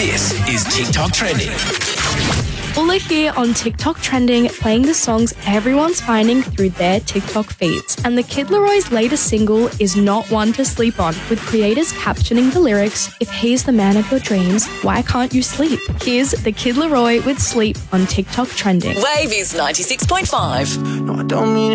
This is TikTok Trending. Ula here on TikTok Trending, playing the songs everyone's finding through their TikTok feeds. And the Kid Leroy's latest single is not one to sleep on, with creators captioning the lyrics, "If he's the man of your dreams, why can't you sleep?" Here's the Kid Leroy with Sleep on TikTok Trending. Wave is 96.5. No, I don't mean